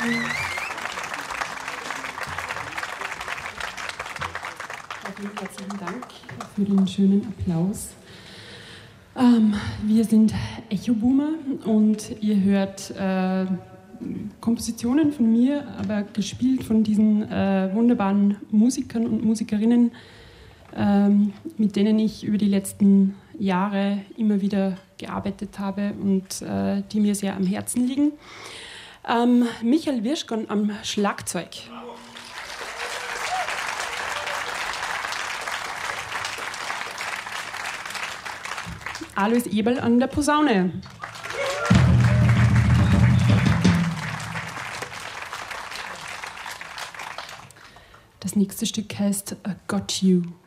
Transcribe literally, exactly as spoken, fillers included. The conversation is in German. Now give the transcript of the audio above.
Vielen herzlichen Dank für den schönen Applaus. Ähm, wir sind Echo Boomer und ihr hört äh, Kompositionen von mir, aber gespielt von diesen äh, wunderbaren Musikern und Musikerinnen, ähm, mit denen ich über die letzten Jahre immer wieder gearbeitet habe und äh, die mir sehr am Herzen liegen. Ähm, Michael Wirschgon am Schlagzeug. Alois Eberl an der Posaune. Das nächste Stück heißt I Got You.